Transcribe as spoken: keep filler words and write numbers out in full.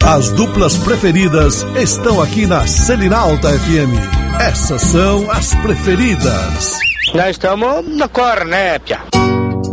As duplas preferidas estão aqui na Selinalta F M. Essas são as preferidas. Nós estamos na cornépia.